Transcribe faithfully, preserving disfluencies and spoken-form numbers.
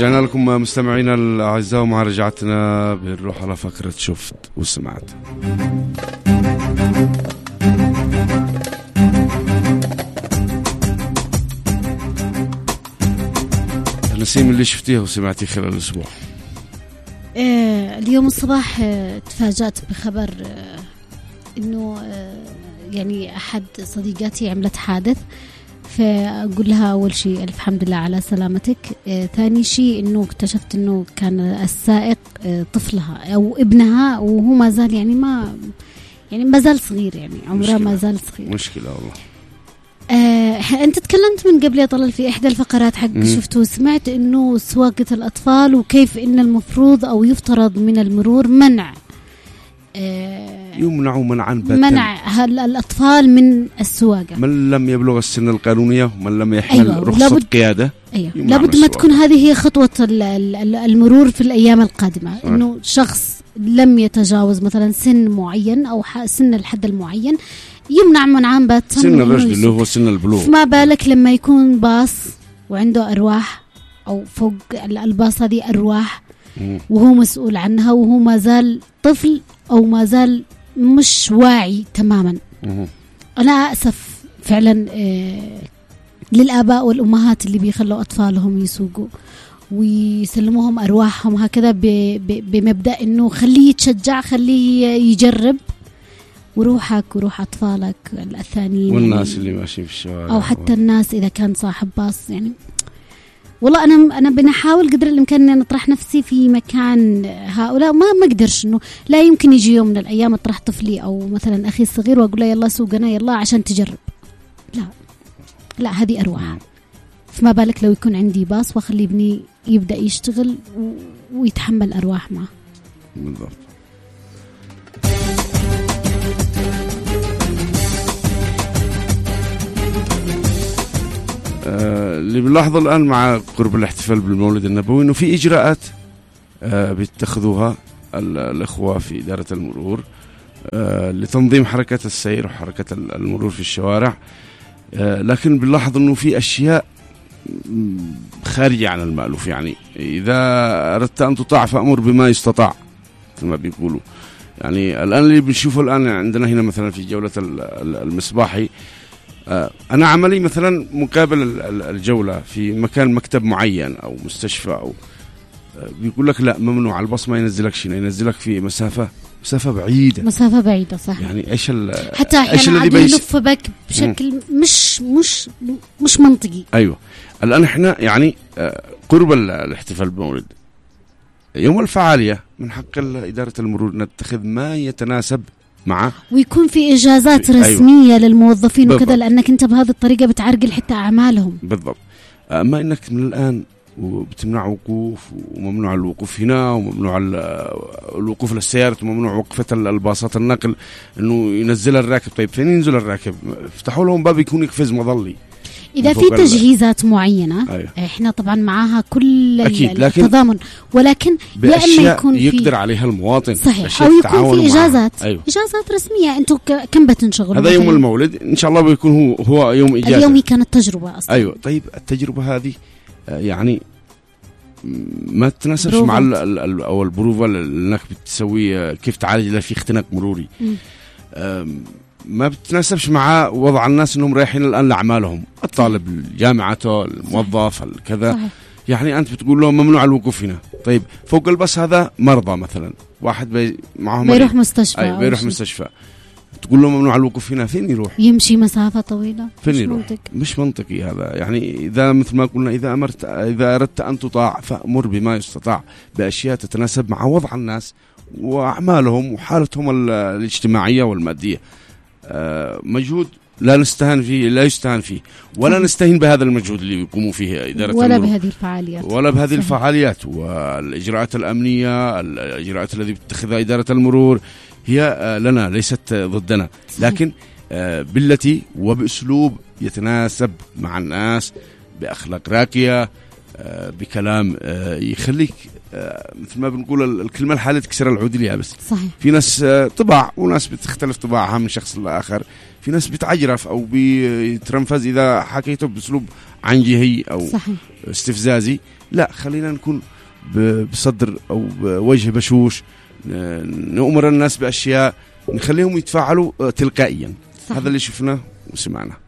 رجعنا لكم مستمعينا الأعزاء، ومع رجعتنا بنروح على فقرة شفت وسمعت. نسيم، اللي شفتيه وسمعتيه خلال الأسبوع؟ آه اليوم الصباح آه تفاجأت بخبر آه إنه آه يعني أحد صديقاتي عملت حادث، فأقول لها أول شيء ألف حمد لله على سلامتك. آه ثاني شيء إنه اكتشفت إنه كان السائق آه طفلها أو ابنها، وهو ما زال يعني ما يعني ما زال صغير، يعني عمره ما زال صغير. مشكلة والله. آه، أنت تكلمت من قبل يا طلال في إحدى الفقرات حق شفت وسمعت إنه سواقة الأطفال، وكيف إن المفروض أو يفترض من المرور منع آه يمنع منعا باتا منع الأطفال من السواقة، من لم يبلغ السن القانونية ومن لم يحمل أيوة. رخصة لابد قيادة. أيوة. لابد ما تكون هذه هي خطوة المرور في الأيام القادمة، صحيح. إنه شخص لم يتجاوز مثلا سن معين أو سن الحد المعين يمنع منعا باتا سن الرشد اللي هو سن البلوغ. ما بالك لما يكون باص وعنده أرواح، أو فوق الباص هذه أرواح مم. وهو مسؤول عنها، وهو ما زال طفل أو ما زال مش واعي تماما. مم. أنا أسف فعلا آه للآباء والأمهات اللي بيخلوا أطفالهم يسوقوا ويسلموهم أرواحهم هكذا بمبدأ إنه خليه يتشجع، خليه يجرب، وروحك وروح أطفالك الثانيين والناس يعني اللي ماشيين في الشوارع أو حتى الناس إذا كان صاحب باص. يعني والله أنا أنا بنحاول قدر الإمكان أن أطرح نفسي في مكان هؤلاء. ما ما أقدرش إنه لا يمكن يجي يوم من الأيام أطرح طفلي أو مثلا أخي الصغير وأقول له يلا سوقنا يلا عشان تجرب. لا لا، هذه أرواح. فما بالك لو يكون عندي باص وأخلي ابني يبدأ يشتغل ويتحمل أرواح معه. بالضبط. آه اللي بنلاحظه الآن مع قرب الاحتفال بالمولد النبوي إنه في إجراءات آه بيتخذوها الأخوة في إدارة المرور آه لتنظيم حركة السير وحركة المرور في الشوارع، آه لكن بنلاحظ إنه في أشياء خارجة عن المألوف. يعني إذا أردت أن تطاع فأمر بما يستطاع مثل ما بيقولوا. يعني الآن اللي بنشوفه الآن عندنا هنا مثلا في جولة المصباحي، أنا عملي مثلا مقابل الجولة في مكان مكتب معين أو مستشفى أو بيقول لك لا ممنوع الباص ما ينزلك شيء، ينزلك في مسافة مسافة بعيدة مسافة بعيدة صح. يعني إيش حتى أحيانا عاد يلف بك بشكل مش مش مش منطقي. أيوة. الآن إحنا يعني قرب الاحتفال بمولد يوم الفعالية من حق إدارة المرور نتخذ ما يتناسب معه، ويكون في إجازات رسمية أيوة. للموظفين بالضبط. وكذا، لأنك أنت بهذه الطريقة بتعرقل حتى أعمالهم. بالضبط. أما إنك من الآن وبتمنع وقوف وممنوع الوقوف هنا وممنوع الوقوف للسيارة وممنوع وقفة الباصات النقل إنه ينزل الراكب. طيب فين ينزل الراكب؟ افتحوا لهم باب يكون يقفز مظلي. إذا في تجهيزات معينة أيوة. إحنا طبعا معاها كل التضامن، ولكن يا إما يكون في يقدر عليها المواطن صحيح، أو يكون في إجازات أيوة. إجازات رسمية. أنتوا كم بتنشغلوا؟ هذا يوم المولد إن شاء الله بيكون هو هو يوم إجازة. اليوم كانت تجربة أصلا. أيوة. طيب التجربة هذه يعني ما تتناسبش مع ال ال أو البروفة اللي إنك بتسوي كيف تعالج في اختناق مروري، ما بتناسبش مع وضع الناس انهم رايحين الان لاعمالهم، الطالب جامعته، الموظف كذا. يعني انت بتقول لهم ممنوع الوقوف هنا. طيب فوق الباص هذا مرضى مثلا، واحد بي معهم بيروح مستشفى أي بيروح شيء. مستشفى تقول لهم ممنوع الوقوف هنا، فين يروح؟ يمشي مسافة طويلة. فين يروح؟ منطق. مش منطقي هذا. يعني إذا مثل ما قلنا إذا أمرت إذا أردت أن تطاع فأمر بما يستطاع بأشياء تتناسب مع وضع الناس وأعمالهم وحالتهم الاجتماعية والمادية. مجهود لا نستهان فيه لا يستهان فيه ولا نستهين بهذا المجهود اللي يقوموا فيه إدارة ولا المرور بهذه الفعاليات ولا بهذه صحيح. الفعاليات والإجراءات الأمنية، الإجراءات التي بتتخذها إدارة المرور هي لنا ليست ضدنا، لكن بالتي وبأسلوب يتناسب مع الناس، بأخلاق راقية، بكلام يخليك مثل ما بنقول الكلمة الحالة تكسر العود اليابس. صحيح. في ناس طباع وناس بتختلف طباعها من شخص لآخر. في ناس بتعجرف أو بيترنفذ إذا حكيته بأسلوب عنجهي أو صحيح. استفزازي. لا، خلينا نكون بصدر أو بوجه بشوش، نؤمر الناس بأشياء نخليهم يتفاعلوا تلقائيا. صحيح. هذا اللي شفناه وسمعنا.